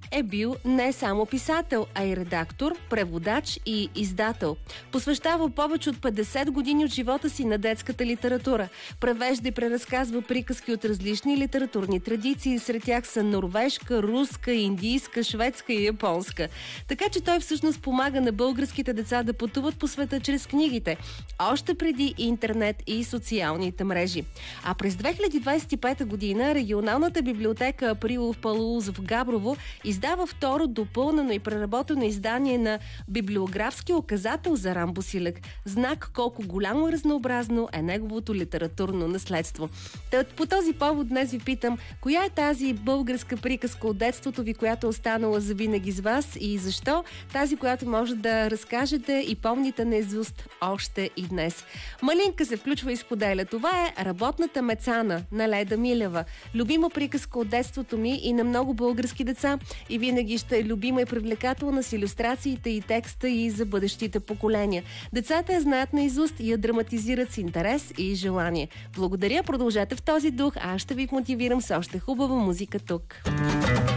е бил не само писател, а и редактор, преводач и издател. Посвещава повече от 50 години от живота си на детската литература. Превежда и преразказва приказки от различни литературни традиции. Сред тях са норвежка, руска, индийска, шведска и японска. Така че той всъщност помага на българските деца да пътуват по света чрез книгите, още преди интернет и социалните мрежи. А през 2025 година регионалната библиотека Априлов Палаус в Габрово издава второ допълнено и преработено издание на библиографски указател за Рамбо Силек. Знак колко голямо и разнообразно е неговото литературно наследство. По този повод днес ви питам, коя е тази българска приказка от детството ви, която е останала завинаги с вас и защо? Тази, която може да разкажете и помните наизуст още и днес. Малинка се включва и споделя. Това е Работната мецана на Леда Милева. Любима приказка от детството ми и на много български деца и винаги ще е любима и привлекателна с илюстрациите и текста и за бъдещите поколения. Децата я знаят наизуст и я драматизират с интерес и желание. Благодаря, продължете в този дух, а аз ще ви мотивирам с още хубава музика тук.